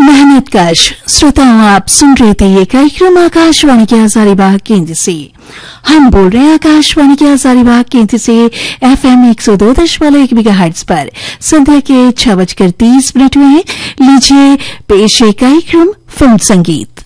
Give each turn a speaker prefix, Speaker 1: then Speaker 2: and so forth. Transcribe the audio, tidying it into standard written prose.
Speaker 1: मेहनतकश श्रोताओं, आप सुन रहे थे ये कार्यक्रम आकाशवाणी के हजारीबाग केंद्र से। हम बोल रहे हैं आकाशवाणी के हजारीबाग केंद्र से FM 102.1 मेगाहर्ट्ज पर। संध्या के 6:30 हुए हैं। लीजिए पेश है कार्यक्रम फिल्म संगीत।